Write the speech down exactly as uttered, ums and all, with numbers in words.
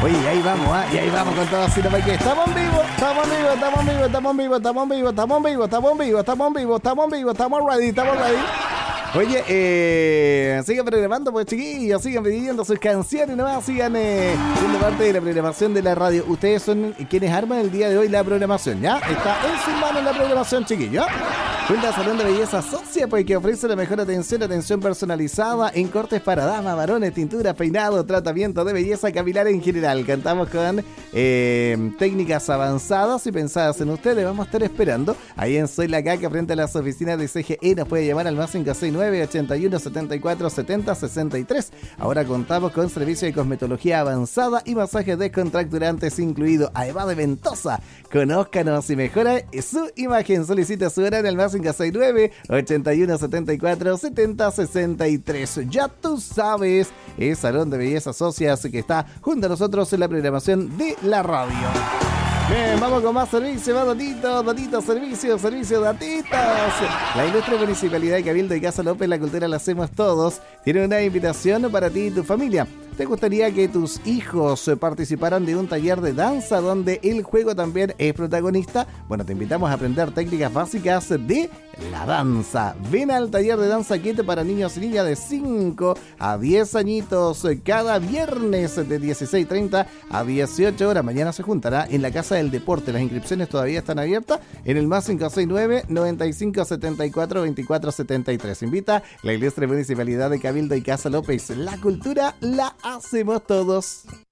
Oye, y ahí vamos, ¿ah? Y ahí vamos con todo así, no me que estamos en vivo, estamos en vivo, estamos en vivo, estamos en vivo, estamos en vivo, estamos en vivo, estamos en vivo, estamos en vivo, estamos en vivo, estamos ready, estamos ready. Oye, eh, sigan programando, pues chiquillos, sigan pidiendo sus canciones nomás, sigan eh, siendo parte de la programación de la radio. Ustedes son quienes arman el día de hoy la programación, ¿ya? Está en sus manos la programación, chiquillos. Junta Salón de Belleza Socia, pues que ofrece la mejor atención, atención personalizada en cortes para damas, varones, tintura, peinado, tratamiento de belleza capilar en general. Cantamos con eh, técnicas avanzadas y pensadas en ustedes. Vamos a estar esperando ahí en Soy la Caca, frente a las oficinas de C G E. Nos puede llamar al más cinco seis nueve, ochenta y uno, setenta y cuatro, setenta, sesenta y tres. Ahora contamos con servicio de cosmetología avanzada y masajes descontracturantes incluido. Además de Ventosa, conózcanos y mejora su imagen. Solicita su hora en el más cinco seis nueve, ochenta y uno, setenta y cuatro, setenta, sesenta y tres. Ya tú sabes, es Salón de Belleza Socias que está junto a nosotros en la programación de la radio. Bien, vamos con más servicio, más datitos, datitos, servicios, servicios, datitos. La ilustre Municipalidad de Cabildo y Casa López, la cultura la hacemos todos, tiene una invitación para ti y tu familia. ¿Te gustaría que tus hijos participaran de un taller de danza donde el juego también es protagonista? Bueno, te invitamos a aprender técnicas básicas de la danza. Ven al taller de danza Quete para niños y niñas de cinco a diez añitos cada viernes de dieciséis treinta a dieciocho horas. Mañana se juntará en la Casa del Deporte. Las inscripciones todavía están abiertas en el más cinco seis nueve, noventa y cinco, setenta y cuatro, veinticuatro setenta y tres. Invita la ilustre Municipalidad de Cabildo y Casa López. La cultura la hacemos todos.